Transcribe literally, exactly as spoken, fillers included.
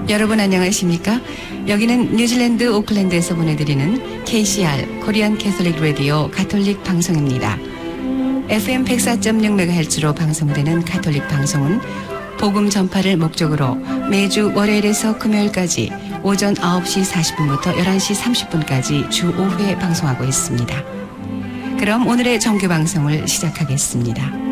여러분 안녕하십니까? 여기는 뉴질랜드 오클랜드에서 보내드리는 케이씨알 코리안 캐톨릭 라디오 가톨릭 방송입니다. 에프엠 백사 점 육 메가헤르츠로 방송되는 가톨릭 방송은 복음 전파를 목적으로 매주 월요일에서 금요일까지 오전 아홉 시 사십 분부터 열한 시 삼십 분까지 주 오 회 방송하고 있습니다. 그럼 오늘의 정규 방송을 시작하겠습니다.